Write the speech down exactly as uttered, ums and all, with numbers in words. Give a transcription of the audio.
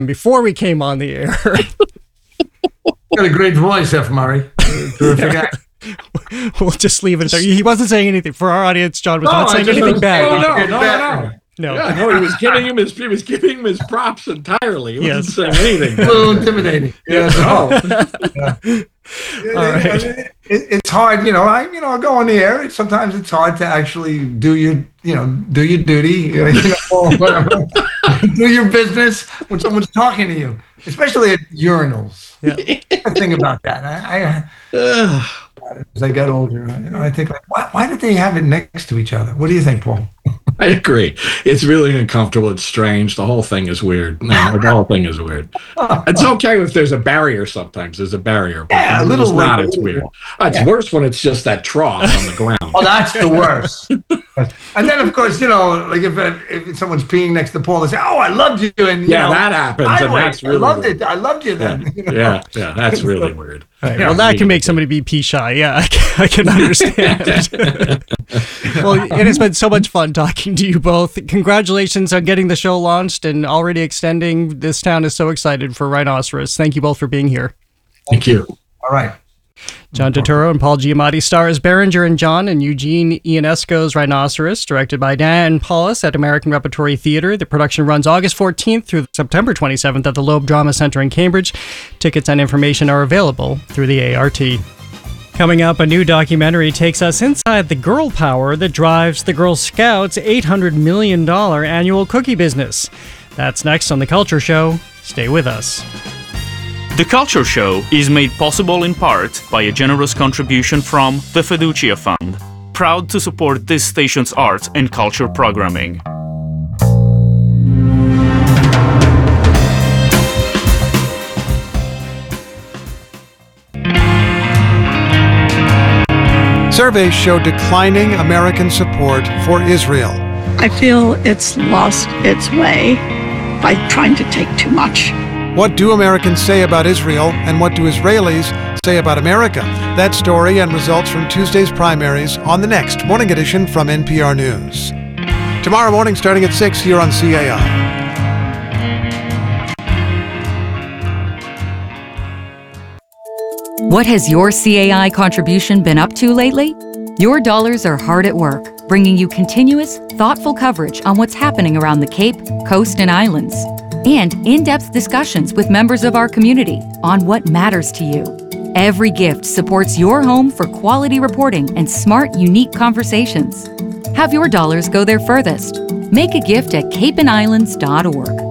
before we came on the air. Got a great voice, F. Murray. Terrific yeah. We'll just leave it there. He wasn't saying anything. For our audience, John was no, not saying anything was, bad. Oh, no, no, no, no. No. Yeah, no, he was giving him his he was giving him his props entirely. He yes. wasn't saying anything. A little intimidating. Yeah. Oh. yeah. All right. It, it, it's hard, you know. I, you know, I go on the air. Sometimes it's hard to actually do your, you know, do your duty, you know, whatever. do your business when someone's talking to you, especially at urinals. Yeah. The thing about that, I, I as I got older, you know, I think like, why, why did they have it next to each other? What do you think, Paul? I agree. It's really uncomfortable. It's strange. The whole thing is weird. No, the whole thing is weird. It's okay if there's a barrier sometimes. There's a barrier. But yeah, a little it's not. like, It's weird. Yeah. It's worse when it's just that trough on the ground. Oh, that's the worst. And then, of course, you know, like if if someone's peeing next to Paul, they say, "Oh, I loved you," and you yeah, know, that happens, I and wait, that's really I loved weird. it. I loved you then. Yeah, you know? yeah, yeah, that's really weird. Right. Yeah, Well, that can make somebody be pee shy. Yeah, I can, I can understand. Well, it has been so much fun talking to you both. Congratulations on getting the show launched and already extending. This town is so excited for Rhinoceros. Thank you both for being here. Thank you. All right. John Turturro and Paul Giamatti stars Berenger and John and Eugene Ionesco's Rhinoceros, directed by Dan Paulus at American Repertory Theatre. The production runs August fourteenth through September twenty-seventh at the Loeb Drama Center in Cambridge. Tickets and information are available through the A R T. Coming up, a new documentary takes us inside the girl power that drives the Girl Scouts' eight hundred million dollars annual cookie business. That's next on The Culture Show. Stay with us. The Culture Show is made possible in part by a generous contribution from the Fiducia Fund, proud to support this station's arts and culture programming. Surveys show declining American support for Israel. I feel it's lost its way by trying to take too much. What do Americans say about Israel, and what do Israelis say about America? That story and results from Tuesday's primaries on the next Morning Edition from N P R News. Tomorrow morning starting at six here on C A I. What has your C A I contribution been up to lately? Your dollars are hard at work, bringing you continuous, thoughtful coverage on what's happening around the Cape, Coast, and Islands, and in-depth discussions with members of our community on what matters to you. Every gift supports your home for quality reporting and smart, unique conversations. Have your dollars go there furthest. Make a gift at cape and islands dot org.